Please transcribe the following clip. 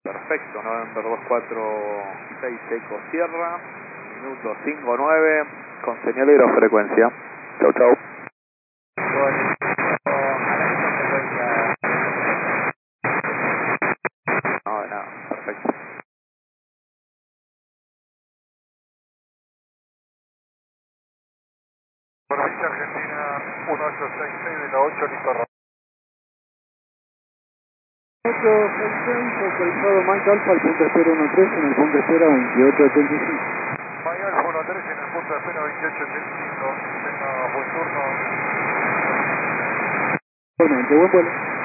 Perfecto, November 246 Eco Sierra, minuto 59, con señal hidrofrecuencia. Chau, chau. No, de nada, perfecto. Provincia Argentina 1866 de la 8 Nicaragua. 866, localizado Mike Alfa al punto de espera 13 en el punto de espera 2885. Mike Alfa 13 en el punto de espera 2885. Tenga buen turno. Igualmente, buen vuelo.